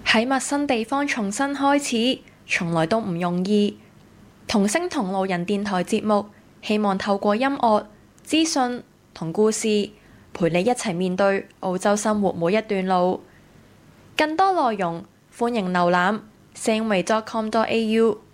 喺陌生地方重新開始，從來都唔容易。同聲同路人電台節目，希望透過音樂、資訊同故事，陪你一齊面對澳洲生活每一段路。更多內容，歡迎瀏覽 sangway.com.au。